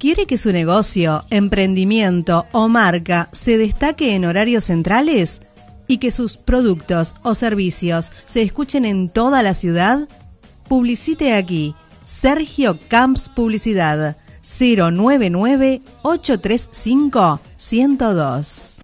¿Quiere que su negocio, emprendimiento o marca se destaque en horarios centrales y que sus productos o servicios se escuchen en toda la ciudad? Publicite aquí. Sergio Camps Publicidad, 099-835-102.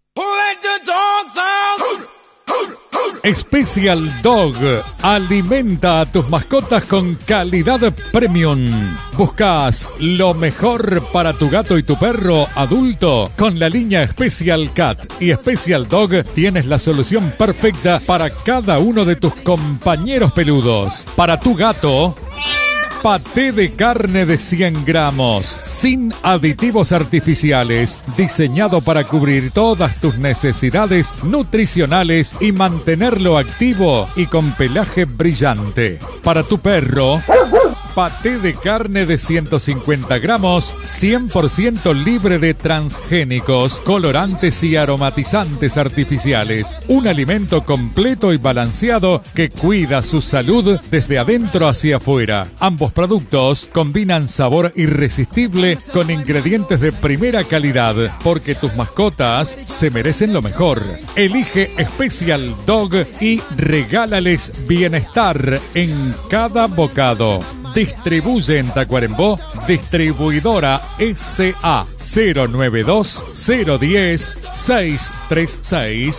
Special Dog alimenta a tus mascotas con calidad premium. ¿Buscas lo mejor para tu gato y tu perro adulto? Con la línea Special Cat y Special Dog tienes la solución perfecta para cada uno de tus compañeros peludos. Para tu gato, paté de carne de 100 gramos, sin aditivos artificiales, diseñado para cubrir todas tus necesidades nutricionales y mantenerlo activo y con pelaje brillante. Para tu perro, paté de carne de 150 gramos, 100% libre de transgénicos, colorantes y aromatizantes artificiales. Un alimento completo y balanceado que cuida su salud desde adentro hacia afuera. Ambos productos combinan sabor irresistible con ingredientes de primera calidad, porque tus mascotas se merecen lo mejor. Elige Special Dog y regálales bienestar en cada bocado. Distribuye en Tacuarembó, distribuidora SA 092 010 636.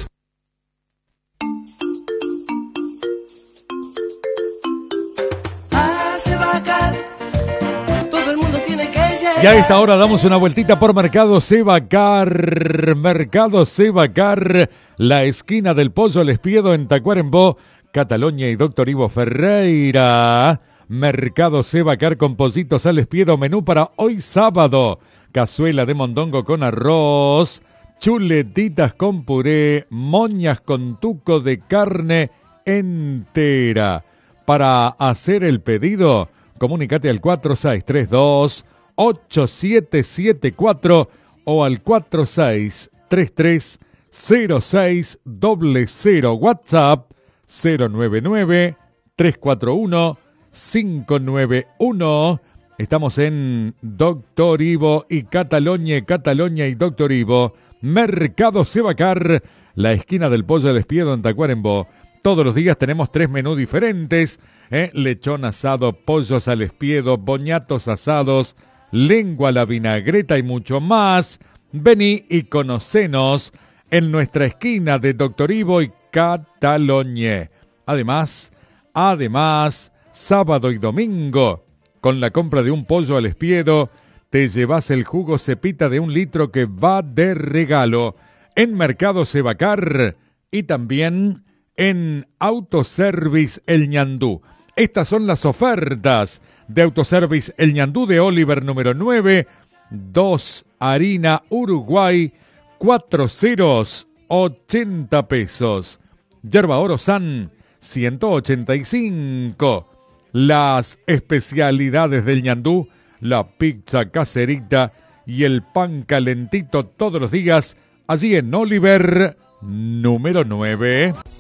Todo el mundo tiene que llegar. Y a esta hora damos una vueltita por Mercado Sebacar. Mercado Sebacar, la esquina del Pollo Lespiedo en Tacuarembó, Cataluña y Doctor Ivo Ferreira. Mercado Sebacar con pollitos al espiedo, menú para hoy sábado. Cazuela de mondongo con arroz, chuletitas con puré, moñas con tuco de carne entera. Para hacer el pedido, comunícate al 4632-8774 o al 4633-0600. WhatsApp 099-341-591. Estamos en Doctor Ivo y Cataluña y Doctor Ivo. Mercado Sebacar, la esquina del Pollo del Espiedo en Tacuarembó. Todos los días tenemos 3 menús diferentes, lechón asado, pollos al espiedo, boñatos asados, lengua a la vinagreta y mucho más. Vení y conocenos en nuestra esquina de Doctor Ivo y Cataluña. Además, sábado y domingo, con la compra de un pollo al espiedo, te llevas el jugo Cepita de 1 litro que va de regalo en Mercado Sebacar y también en Autoservice El Ñandú. Estas son las ofertas de Autoservice El Ñandú de Oliver número 9, 2 harina Uruguay, 4 ceros, 80 pesos. Yerba Orosan, 185. Las especialidades del Ñandú, la pizza caserita y el pan calentito todos los días, allí en Oliver número 9.